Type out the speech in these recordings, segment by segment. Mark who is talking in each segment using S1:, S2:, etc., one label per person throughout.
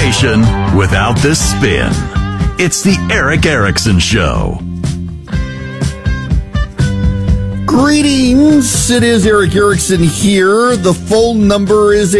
S1: information without the spin. It's the Eric Erickson Show.
S2: Greetings. It is Eric Erickson here. The phone number is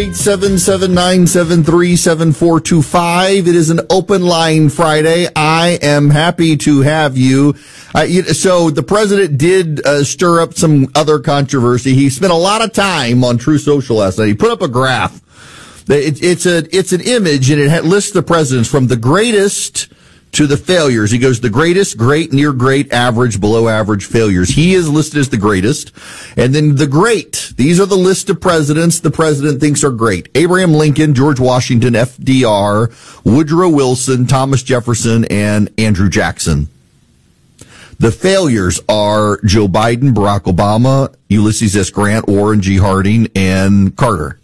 S2: 877-973-7425. It is an open line Friday. I am happy to have you. So the president did stir up some other controversy. He spent a lot of time on True Social last night. He put up a graph. It's an image, and it lists the presidents from the greatest to the failures. He goes the greatest, great, near great, average, below average, failures. He is listed as the greatest. And then the great. These are the list of presidents the president thinks are great. Abraham Lincoln, George Washington, FDR, Woodrow Wilson, Thomas Jefferson, and Andrew Jackson. The failures are Joe Biden, Barack Obama, Ulysses S. Grant, Warren G. Harding, and Carter.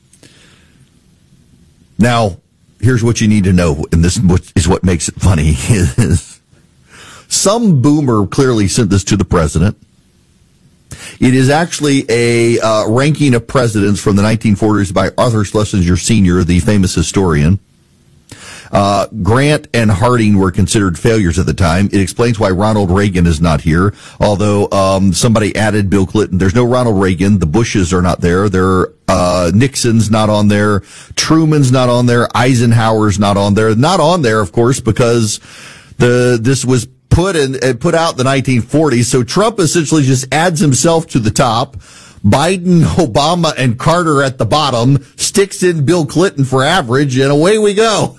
S2: Now, here's what you need to know, and this is what makes it funny, is some boomer clearly sent this to the president. It is actually a ranking of presidents from the 1940s by Arthur Schlesinger Sr., the famous historian. Grant and Harding were considered failures at the time. It explains why Ronald Reagan is not here, although somebody added Bill Clinton. There's no Ronald Reagan. The Bushes are not there. Nixon's not on there. Truman's not on there. Eisenhower's not on there. Not on there, of course, because this was put out in the 1940s. So Trump essentially just adds himself to the top. Biden, Obama, and Carter at the bottom, sticks in Bill Clinton for average, and away we go.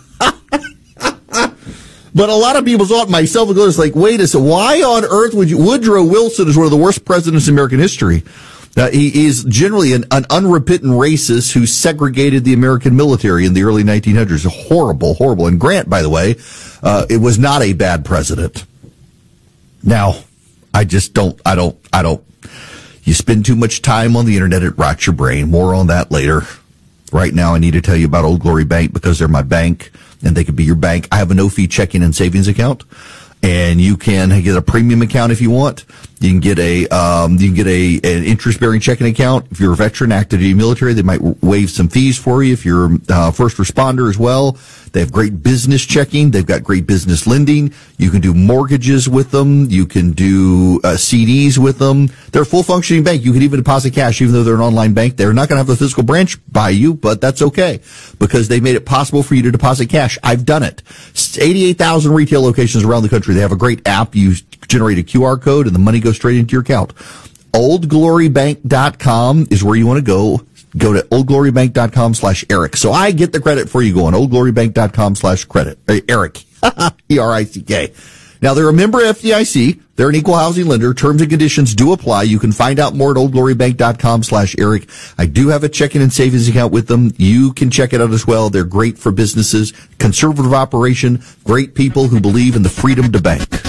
S2: But a lot of people thought, myself included, it's like, wait a second, why on earth would you? Woodrow Wilson is one of the worst presidents in American history. He is generally an unrepentant racist who segregated the American military in the early 1900s. Horrible, horrible. And Grant, by the way, it was not a bad president. Now, I don't. You spend too much time on the internet, it rots your brain. More on that later. Right now, I need to tell you about Old Glory Bank because they're my bank and they could be your bank. I have a no-fee checking and savings account, and you can get a premium account if you want. You can get an interest-bearing checking account. If you're a veteran, active duty military, they might waive some fees for you. If you're a first responder as well, they have great business checking. They've got great business lending. You can do mortgages with them. You can do CDs with them. They're a full-functioning bank. You can even deposit cash, even though they're an online bank. They're not going to have a physical branch by you, but that's okay because they made it possible for you to deposit cash. I've done it. 88,000 retail locations around the country. They have a great app. You generate a QR code, and the money goes straight into your account. OldGloryBank.com is where you want to go. Go to oldglorybank.com/Eric. So I get the credit for you going. oldglorybank.com/credit. Eric. E-R-I-C-K. Now, they're a member FDIC. They're an equal housing lender. Terms and conditions do apply. You can find out more at oldglorybank.com/Eric. I do have a checking and savings account with them. You can check it out as well. They're great for businesses. Conservative operation. Great people who believe in the freedom to bank.